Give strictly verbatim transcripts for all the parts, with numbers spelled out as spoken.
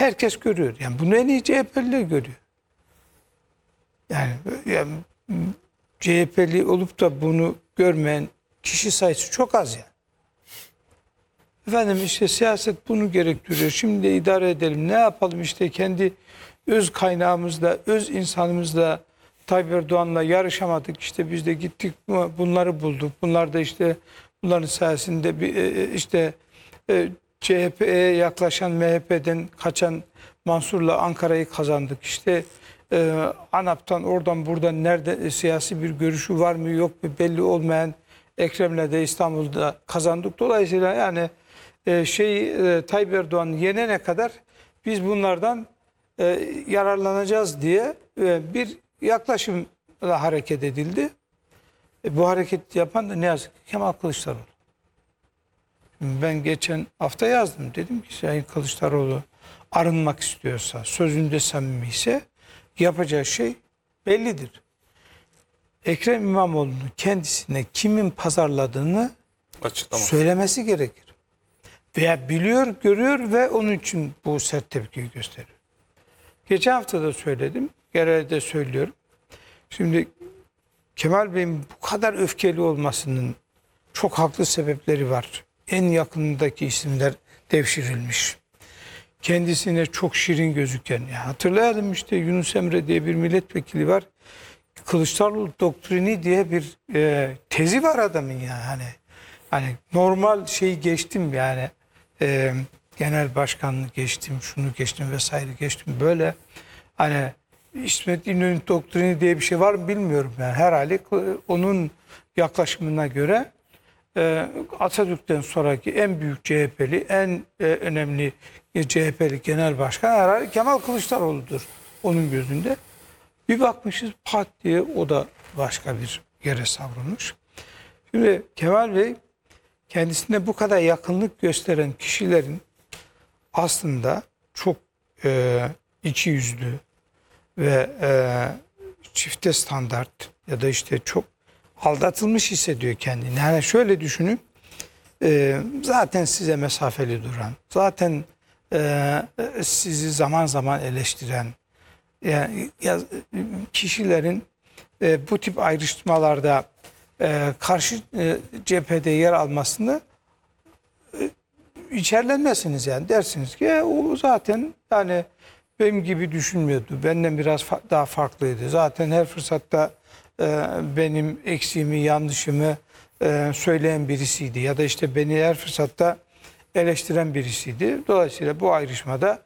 herkes görüyor. Yani bunu en iyi C H P'liler görüyor. Yani, yani C H P'li olup da bunu görmeyen kişi sayısı çok az yani. Efendim işte siyaset bunu gerektiriyor. Şimdi de idare edelim. Ne yapalım işte kendi öz kaynağımızla, öz insanımızla Tayyip Erdoğan'la yarışamadık. İşte biz de gittik bunları bulduk. Bunlar da işte bunların sayesinde bir işte C H P'ye yaklaşan M H P'den kaçan Mansur'la Ankara'yı kazandık. İşte e, ANAP'tan oradan buradan nerede e, siyasi bir görüşü var mı yok mu belli olmayan Ekrem'le de İstanbul'da kazandık. Dolayısıyla yani e, şey e, Tayyip Erdoğan'ı yenene kadar biz bunlardan e, yararlanacağız diye e, bir yaklaşımla hareket edildi. E, bu hareket yapan da ne yazık ki Kemal Kılıçdaroğlu. Ben geçen hafta yazdım. Dedim ki Sayın Kılıçdaroğlu arınmak istiyorsa, sözünde samimi ise yapacağı şey bellidir. Ekrem İmamoğlu'nun kendisine kimin pazarladığını Açıklama. söylemesi gerekir. Veya biliyor, görüyor ve onun için bu sert tepkiyi gösteriyor. Geçen hafta da söyledim, genelde de söylüyorum. Şimdi Kemal Bey'in bu kadar öfkeli olmasının çok haklı sebepleri var. En yakınındaki isimler devşirilmiş. Kendisine çok şirin gözüken. Ya hatırlayalım işte Yunus Emre diye bir milletvekili var. Kılıçdaroğlu doktrini diye bir e, tezi var adamın ya. Hani, hani normal şeyi geçtim yani. E, genel başkanlığı geçtim, şunu geçtim vesaire geçtim. Böyle hani İsmet İnönü doktrini diye bir şey var mı bilmiyorum yani. Herhalde onun yaklaşımına göre Atatürk'ten sonraki en büyük C H P'li, en önemli C H P'li genel başkan herhalde Kemal Kılıçdaroğlu'dur onun gözünde. Bir bakmışız pat diye o da başka bir yere savrulmuş. Şimdi Kemal Bey kendisine bu kadar yakınlık gösteren kişilerin aslında çok e, ikiyüzlü ve e, çifte standart ya da işte çok aldatılmış hissediyor kendini. Yani şöyle düşünün, e, zaten size mesafeli duran, zaten e, sizi zaman zaman eleştiren yani, ya, kişilerin e, bu tip ayrıştırmalarda e, karşı e, cephede yer almasını e, içerlenmezsiniz yani. Dersiniz ki e, o zaten yani benim gibi düşünmüyordu. Benden biraz fa daha farklıydı. Zaten her fırsatta benim eksiğimi, yanlışımı söyleyen birisiydi. Ya da işte beni her fırsatta eleştiren birisiydi. Dolayısıyla bu ayrışmada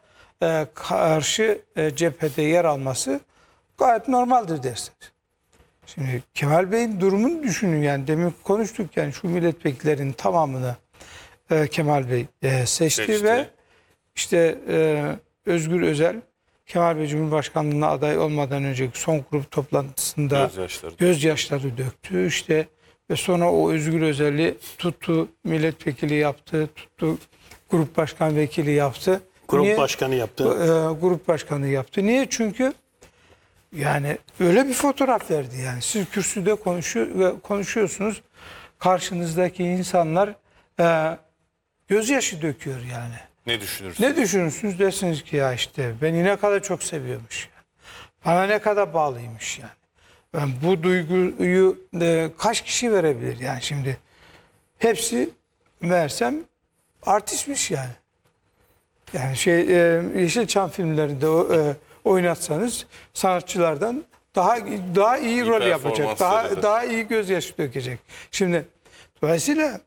karşı cephede yer alması gayet normaldir dersiniz. Şimdi Kemal Bey'in durumunu düşünün yani. Demin konuştuk yani şu milletvekillerinin tamamını Kemal Bey seçti, seçti. Ve işte Özgür Özel Kemal Bey Cumhurbaşkanlığına aday olmadan önceki son grup toplantısında gözyaşları, gözyaşları döktü işte ve sonra o Özgür Özel'i tuttu milletvekili yaptı, tuttu grup başkan vekili yaptı. Grup Niye? başkanı yaptı. E, grup başkanı yaptı. Niye? Çünkü yani öyle bir fotoğraf verdi yani. Siz kürsüde konuşuyor, konuşuyorsunuz. Karşınızdaki insanlar e, gözyaşı döküyor yani. Ne düşünürsünüz? Ne düşünürsünüz dersiniz ki ya işte beni ne kadar çok seviyormuş. Yani. Bana ne kadar bağlıymış yani. Ben bu duyguyu e, kaç kişi verebilir yani şimdi. Hepsi meğersem artistmiş yani. Yani şey e, Yeşilçam filmlerinde o, e, oynatsanız sanatçılardan daha daha iyi, iyi rol yapacak. Daha daha iyi gözyaşı dökecek. Şimdi dolayısıyla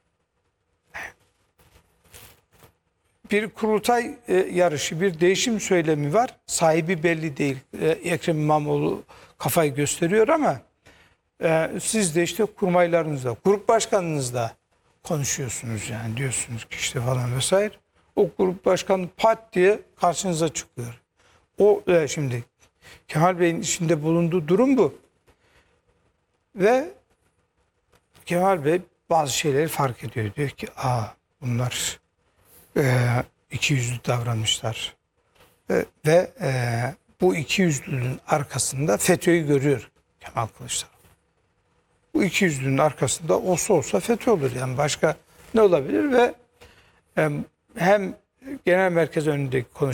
bir kurultay e, yarışı, bir değişim söylemi var. Sahibi belli değil. E, Ekrem İmamoğlu kafayı gösteriyor ama e, siz de işte kurmaylarınızla, grup başkanınızla konuşuyorsunuz yani. Diyorsunuz ki işte falan vesaire. O grup başkanı pat diye karşınıza çıkıyor. O e, şimdi Kemal Bey'in içinde bulunduğu durum bu. Ve Kemal Bey bazı şeyleri fark ediyor. Diyor ki aa bunlar Ee, iki yüzlü davranmışlar ee, ve e, bu iki yüzlülüğün arkasında FETÖ'yü görüyor Kemal Kılıçdaroğlu. Bu iki yüzlülüğün arkasında olsa olsa FETÖ olur yani başka ne olabilir ve e, hem genel merkez önündeki konuşmalar